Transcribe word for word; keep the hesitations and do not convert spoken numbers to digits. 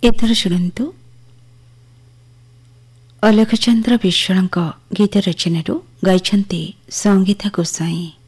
ଏଥର ଶୁଣନ୍ତୁ ଅଲେଖଚନ୍ଦ୍ର ବିଶ୍ୱାଳଙ୍କ ଗୀତ ରଚନାରୁ ଗାଇଛନ୍ତି ସଙ୍ଗୀତା ଗୋସାଇଁ।